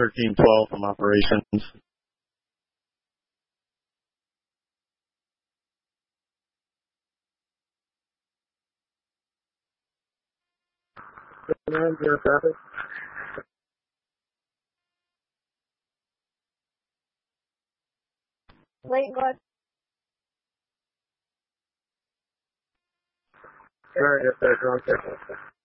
1312 from operations. Zero traffic. Wait, what? Sorry, yes, sir. Wrong check.